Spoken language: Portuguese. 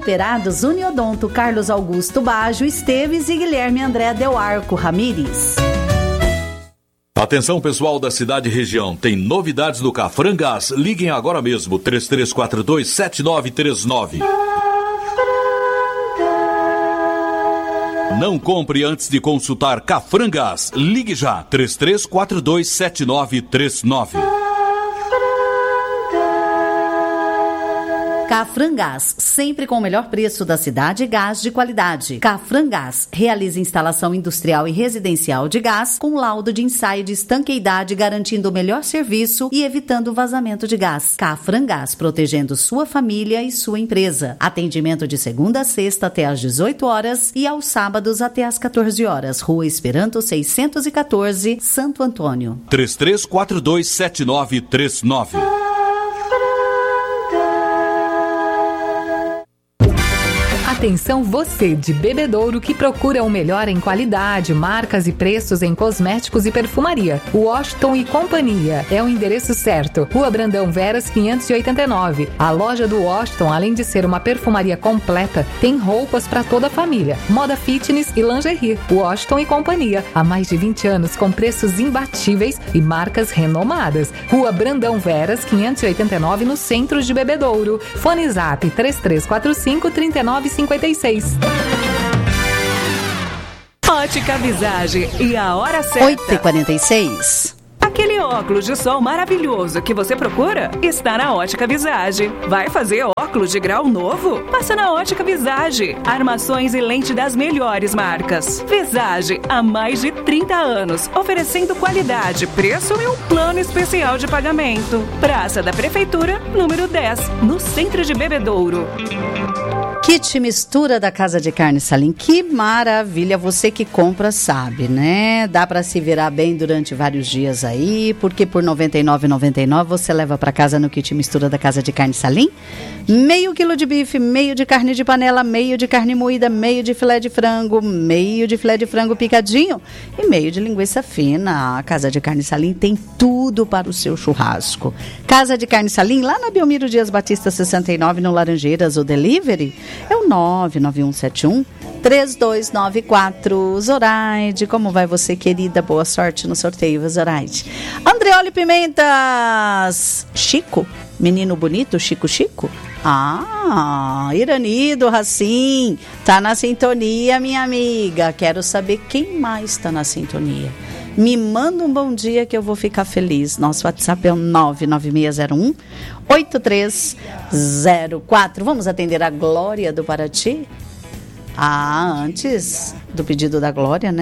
Recuperados Uniodonto Carlos Augusto Baggio Esteves e Guilherme André Del Arco Ramires. Atenção, pessoal da cidade e região, tem novidades do Cafrangás. Liguem agora mesmo, 3342-7939. Não compre antes de consultar Cafrangás. Ligue já, 3342-7939. Cafrangás, sempre com o melhor preço da cidade e gás de qualidade. Cafrangás realiza instalação industrial e residencial de gás com laudo de ensaio de estanqueidade, garantindo o melhor serviço e evitando o vazamento de gás. Cafrangás, protegendo sua família e sua empresa. Atendimento de segunda a sexta até às 18 horas e aos sábados até às 14 horas. Rua Esperanto 614, Santo Antônio. 3342-7939. Atenção você de Bebedouro que procura o melhor em qualidade, marcas e preços em cosméticos e perfumaria. Washington e Companhia é o endereço certo. Rua Brandão Veras 589. A loja do Washington, além de ser uma perfumaria completa, tem roupas para toda a família, moda fitness e lingerie. Washington e Companhia, há mais de 20 anos com preços imbatíveis e marcas renomadas. Rua Brandão Veras 589 no centro de Bebedouro. Fone Zap 3345-3956. Ótica Visage e a hora certa. 8h46. Aquele óculos de sol maravilhoso que você procura está na Ótica Visage. Vai fazer óculos de grau novo? Passa na Ótica Visage. Armações e lente das melhores marcas. Visage, há mais de 30 anos, oferecendo qualidade, preço e um plano especial de pagamento. Praça da Prefeitura, número 10, no centro de Bebedouro. Kit mistura da Casa de Carne Salim, que maravilha, você que compra sabe, né? Dá para se virar bem durante vários dias aí, porque por R$ 99,99 você leva para casa no kit mistura da Casa de Carne Salim, meio quilo de bife, meio de carne de panela, meio de carne moída, meio de filé de frango, meio de filé de frango picadinho e meio de linguiça fina. A Casa de Carne Salim tem tudo para o seu churrasco. Casa de Carne Salim, lá na Belmiro Dias Batista 69, no Laranjeiras, o delivery é o 99171-3294. Zoraide, como vai você, querida? Boa sorte no sorteio, Zoraide. Andreoli Pimentas. Chico, menino bonito, Chico. Irani do Racim. Tá na sintonia, minha amiga. Quero saber quem mais tá na sintonia. Me manda um bom dia que eu vou ficar feliz. Nosso WhatsApp é o 99601-8304. Vamos atender a Glória do Paraty? Antes do pedido da Glória, né?